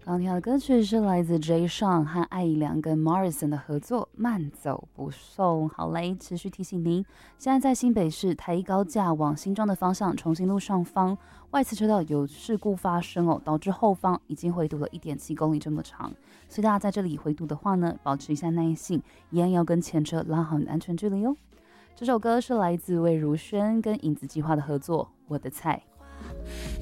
刚听到的歌曲是来自 Jay Sean 和艾怡良跟 Morrison 的合作《慢走不送》。好嘞，持续提醒您，现在在新北市台一高架往新庄的方向重新路上方外侧车道有事故发生哦，导致后方已经回堵了1.7公里这么长，所以大家在这里回堵的话呢，保持一下耐性，一样要跟前车拉好你的安全距离哦。这首歌是来自魏如萱跟影子计划的合作《我的菜》。